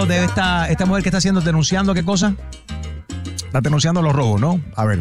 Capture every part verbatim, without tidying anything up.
testimonios de esta, esta mujer que está haciendo, denunciando qué cosa. Está denunciando los robos, ¿no? A ver.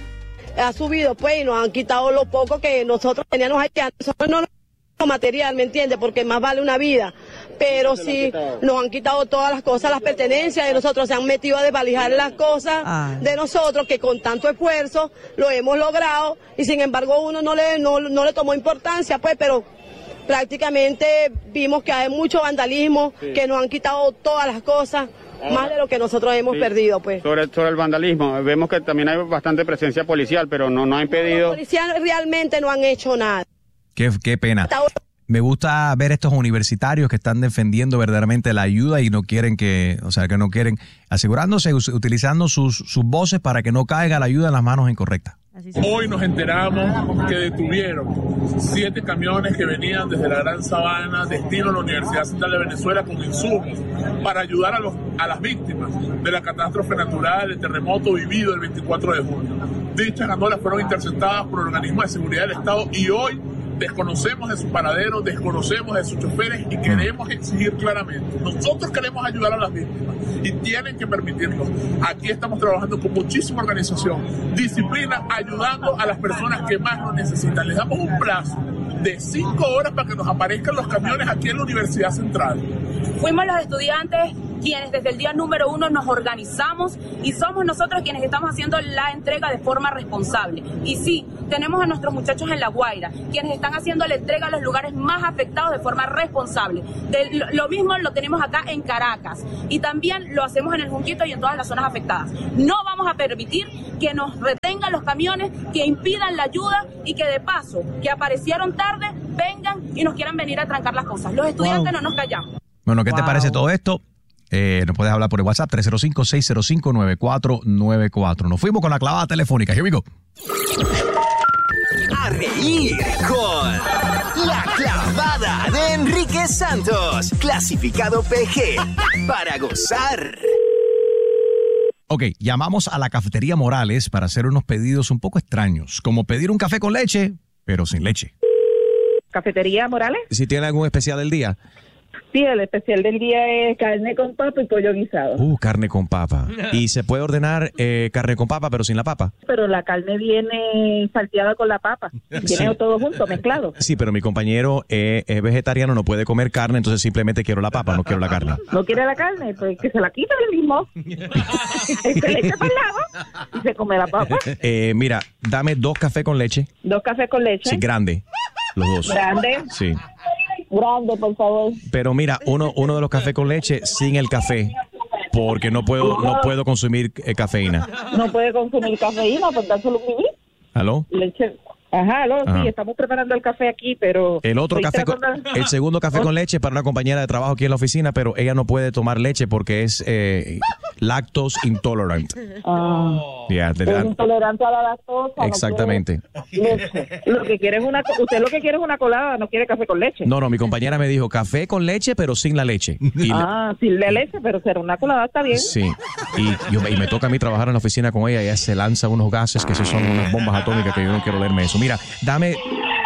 Ha subido, pues, y nos han quitado lo poco que nosotros teníamos allá. Nosotros no lo material, ¿me entiendes? Porque más vale una vida. Pero sí, nos han quitado todas las cosas, las pertenencias de nosotros. Se han metido a desvalijar las cosas Ay. de nosotros, que con tanto esfuerzo lo hemos logrado. Y sin embargo, uno no le, no, no le tomó importancia, pues, pero prácticamente vimos que hay mucho vandalismo, sí. que nos han quitado todas las cosas. Más de lo que nosotros hemos sí. perdido, pues. Sobre, sobre el vandalismo, vemos que también hay bastante presencia policial, pero no, no ha impedido... Los policías realmente no han hecho nada. Qué, qué pena. Me gusta ver estos universitarios que están defendiendo verdaderamente la ayuda y no quieren que, o sea, que no quieren, asegurándose, utilizando sus, sus voces para que no caiga la ayuda en las manos incorrectas. Hoy nos enteramos que detuvieron siete camiones que venían desde la Gran Sabana, destino a la Universidad Central de Venezuela, con insumos para ayudar a, los, a las víctimas de la catástrofe natural, el terremoto vivido el veinticuatro de junio. Dichas gandolas fueron interceptadas por organismos de seguridad del Estado y hoy desconocemos de su paradero, desconocemos de sus choferes y queremos exigir claramente. Nosotros queremos ayudar a las víctimas y tienen que permitirlo. Aquí estamos trabajando con muchísima organización, disciplina, ayudando a las personas que más lo necesitan. Les damos un plazo de cinco horas para que nos aparezcan los camiones aquí en la Universidad Central. Fuimos los estudiantes quienes desde el día número uno nos organizamos y somos nosotros quienes estamos haciendo la entrega de forma responsable. Y sí, tenemos a nuestros muchachos en La Guaira, quienes están haciendo la entrega a los lugares más afectados de forma responsable. De, lo, lo mismo lo tenemos acá en Caracas y también lo hacemos en el Junquito y en todas las zonas afectadas. No vamos a permitir que nos retengan los camiones, que impidan la ayuda y que de paso, que aparecieron tarde, vengan y nos quieran venir a trancar las cosas. Los estudiantes wow. no nos callamos. Bueno, ¿qué wow. te parece todo esto? Eh, nos puedes hablar por el WhatsApp tres cero cinco, seis cero cinco, nueve cuatro nueve cuatro. Nos fuimos con la clavada telefónica. Here we go. A reír con la clavada de Enrique Santos, clasificado P G, para gozar. Ok, llamamos a la Cafetería Morales para hacer unos pedidos un poco extraños, como pedir un café con leche, pero sin leche. ¿Cafetería Morales? Si tiene algún especial del día. Sí, el especial del día es carne con papa y pollo guisado. Uh, carne con papa. ¿Y se puede ordenar eh, carne con papa, pero sin la papa? Pero la carne viene salteada con la papa. Viene sí. todo junto, mezclado. Sí, pero mi compañero eh, es vegetariano, no puede comer carne, entonces simplemente quiero la papa, no quiero la carne. ¿No quiere la carne? Pues que se la quite él mismo. Se le echa para el lado y se come la papa. Eh, mira, dame dos cafés con leche. ¿Dos cafés con leche? Sí, grande. Los dos. ¿Grande? Sí. Grande, por favor. Pero mira, uno uno de los cafés con leche sin el café, porque no puedo no puedo consumir eh, cafeína. No puede consumir cafeína, por dárselo un mini. ¿Aló? Leche. Ajá, aló, Ajá. sí, estamos preparando el café aquí, pero... El otro café, con, el segundo café con leche para una compañera de trabajo aquí en la oficina, pero ella no puede tomar leche porque es eh, lactose intolerant. Ah, yeah, es dan... intolerante a la lactosa. Exactamente. No leche. Lo que quiere es una, usted lo que quiere es una colada, no quiere café con leche. No, no, mi compañera me dijo café con leche, pero sin la leche. Y ah, le... sin la leche, pero será una colada, está bien. Sí, y, yo, y me toca a mí trabajar en la oficina con ella y ella se lanza unos gases que esos son unas bombas atómicas que yo no quiero verme eso. Mira, dame...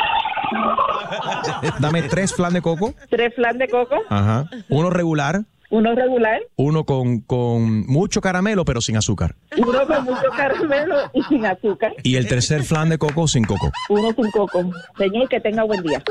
Dame tres flan de coco. Tres flan de coco. Ajá. Uno regular. Uno regular. Uno con, con mucho caramelo, pero sin azúcar. Uno con mucho caramelo y sin azúcar. Y el tercer flan de coco sin coco. Uno sin coco. Señor, que tenga buen día.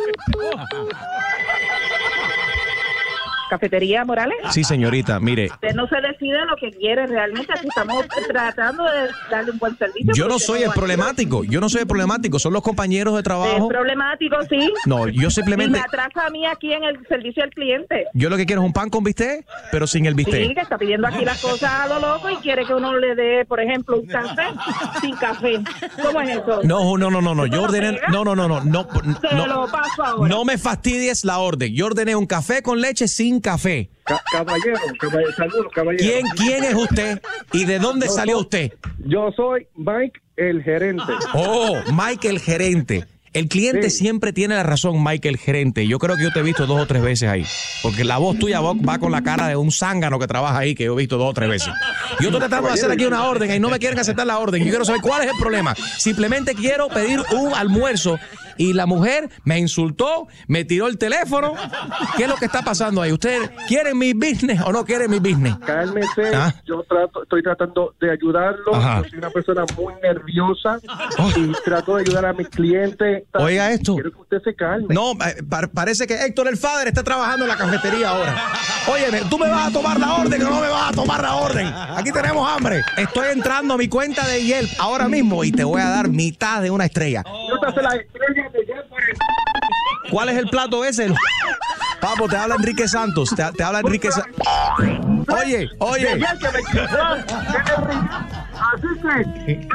¿Cafetería Morales? Sí, señorita, mire. Usted no se decide lo que quiere realmente, aquí estamos tratando de darle un buen servicio. Yo no soy el problemático, yo no soy el problemático, son los compañeros de trabajo. Es problemático, sí. No, yo simplemente... Y me atrasa a mí aquí en el servicio al cliente. Yo lo que quiero es un pan con bistec, pero sin el bistec. Sí, que está pidiendo aquí las cosas a lo loco y quiere que uno le dé, por ejemplo, un café sin café. ¿Cómo es eso? No, no, no, no, no, yo ordené... No, no, no, no, no. Se no, lo paso ahora. No me fastidies la orden, yo ordené un café con leche sin café. Ca caballero, caballero, saludos, caballero. ¿Quién, ¿Quién es usted y de dónde yo salió soy, usted? Yo soy Mike, el gerente. Oh, Mike, el gerente. El cliente sí. Siempre tiene la razón, Mike, el gerente. Yo creo que yo te he visto dos o tres veces ahí. Porque la voz tuya va con la cara de un zángano que trabaja ahí, que yo he visto dos o tres veces. Yo estoy tratando de hacer aquí una orden y no me quieren aceptar la orden. Yo quiero saber cuál es el problema. Simplemente quiero pedir un almuerzo y la mujer me insultó, me tiró el teléfono. ¿Qué es lo que está pasando ahí? ¿Ustedes quieren mi business o no quieren mi business? Cálmese, ¿Ah? yo trato, estoy tratando de ayudarlo. Ajá. Yo soy una persona muy nerviosa y trato de ayudar a mis clientes. Oiga esto. Quiero que usted se calme. No, eh, pa- parece que Héctor el Father está trabajando en la cafetería ahora. Óyeme, ¿tú me vas a tomar la orden o no me vas a tomar la orden? Aquí tenemos hambre. Estoy entrando a mi cuenta de Yelp ahora mismo y te voy a dar mitad de una estrella. Yo te hace la estrella de Yelp por el- ¿Cuál es el plato ese? El- Papo, te habla Enrique Santos. Te, te habla Enrique Santos. Oye, oye. De Yelp que me quedó. Así que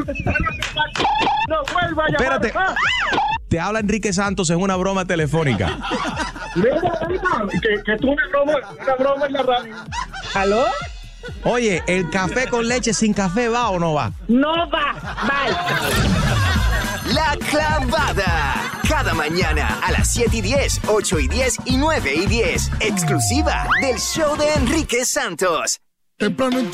no vuelva a llamar. Espérate. Te habla Enrique Santos en una broma telefónica. Mira, mira, que, que tú una broma, una broma en la radio. ¿Aló? Oye, ¿el café con leche sin café va o no va? No va. Bye. La Clavada. Cada mañana a las siete y diez, ocho y diez y nueve y diez. Exclusiva del show de Enrique Santos. Temprano en